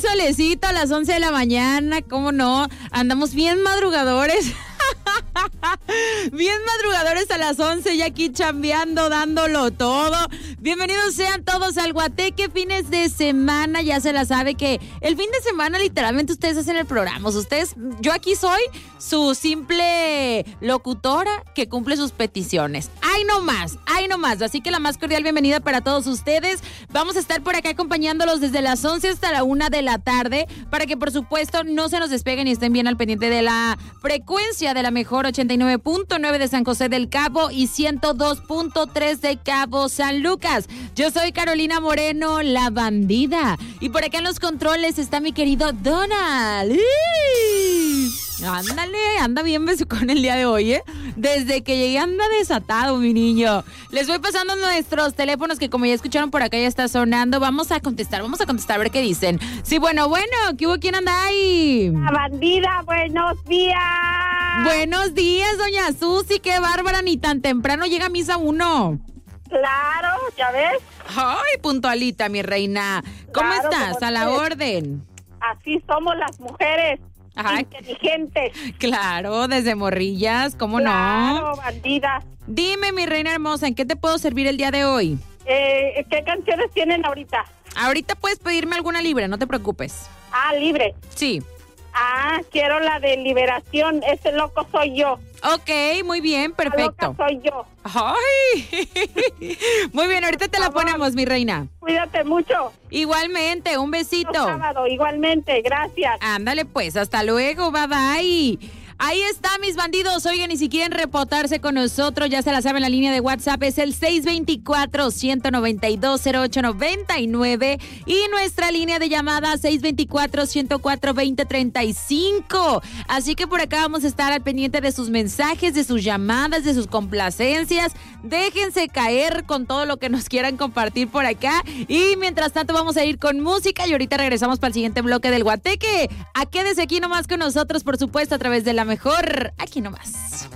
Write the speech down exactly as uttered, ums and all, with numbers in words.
solecito a las once de la mañana, ¿cómo no? Andamos bien madrugadores. Bien madrugadores a las once, ya aquí chambeando, dándolo todo. Bienvenidos sean todos al Guateque, fines de semana. Ya se la sabe que el fin de semana literalmente ustedes hacen el programa. Ustedes, yo aquí soy su simple locutora que cumple sus peticiones. ¡Ay, no más! ¡Ay, no más! Así que la más cordial bienvenida para todos ustedes. Vamos a estar por acá acompañándolos desde las once hasta la una de la tarde para que, por supuesto, no se nos despeguen y estén bien al pendiente de la frecuencia de la mejor ochenta y nueve punto nueve de San José del Cabo y ciento dos punto tres de Cabo San Lucas. Yo soy Carolina Moreno, la bandida. Y por acá en los controles está mi querido Donald. ¡Sí! Ándale, anda bien besucón el día de hoy, ¿eh? Desde que llegué anda desatado, mi niño. Les voy pasando nuestros teléfonos que como ya escucharon por acá ya está sonando. Vamos a contestar, vamos a contestar a ver qué dicen. Sí, bueno, bueno, ¿qué hubo? ¿Quién anda ahí? La bandida, buenos días. Buenos días, doña Susi, qué bárbara, ni tan temprano llega a misa uno. Claro, ¿ya ves? Ay, puntualita, mi reina. ¿Cómo Claro, estás? como A la usted. orden. Así somos las mujeres. Ay. Inteligentes. Claro, desde morrillas, ¿cómo Claro, no? bandida. Dime, mi reina hermosa, ¿en qué te puedo servir el día de hoy? Eh, ¿Qué canciones tienen ahorita? Ahorita puedes pedirme alguna libre, no te preocupes. Ah, libre. Sí. Ah, quiero la de Liberación. Ese loco soy yo. Ok, muy bien, La perfecto. loca soy yo. Ay. Muy bien, ahorita te la Por favor. ponemos, mi reina. Cuídate mucho. Igualmente, un besito. Sábado, igualmente. Gracias. Ándale pues, hasta luego, bye bye. Ahí está, mis bandidos. Oigan, y si quieren reportarse con nosotros, ya se la saben, la línea de WhatsApp es el seis dos cuatro, uno nueve dos, cero ocho nueve nueve y nuestra línea de llamada seis dos cuatro, uno cero cuatro, dos cero tres cinco. Así que por acá vamos a estar al pendiente de sus mensajes, de sus llamadas, de sus complacencias. Déjense caer con todo lo que nos quieran compartir por acá. Y mientras tanto vamos a ir con música y ahorita regresamos para el siguiente bloque del Guateque. A quédese aquí nomás con nosotros, por supuesto, a través de la mejor, aquí nomás.